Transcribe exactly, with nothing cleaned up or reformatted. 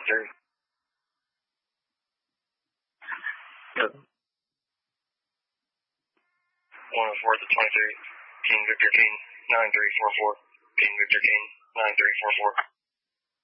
twenty-three. Yep. one oh four to twenty-three. King Victor King, nine three four four. King Victor King, nine three four four.